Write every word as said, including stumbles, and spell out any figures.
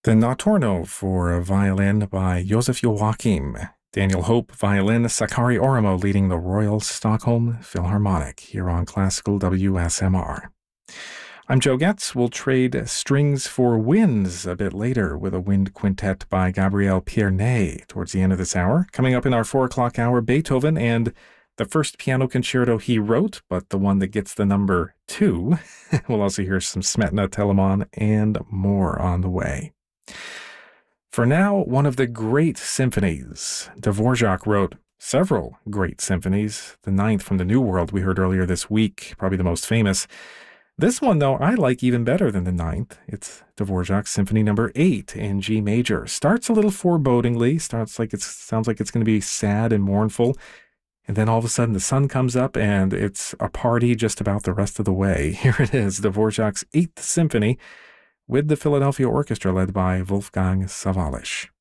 The Notturno for violin by Josef Joachim. Daniel Hope, violin, Sakari Oramo leading the Royal Stockholm Philharmonic here on Classical W S M R. I'm Joe Getz. We'll trade strings for winds a bit later with a wind quintet by Gabriel Pierné towards the end of this hour. Coming up in our four o'clock hour, Beethoven and the first piano concerto he wrote, but the one that gets the number two. We'll also hear some Smetana, Telemann, and more on the way. For now, one of the great symphonies. Dvorak wrote several great symphonies. The ninth from the New World we heard earlier this week, probably the most famous. This one, though, I like even better than the ninth. It's Dvorak's Symphony Number Eight in G major. Starts a little forebodingly. Starts like it sounds like it's going to be sad and mournful, and then all of a sudden the sun comes up and it's a party just about the rest of the way. Here it is, Dvorak's Eighth Symphony, with the Philadelphia Orchestra led by Wolfgang Sawallisch.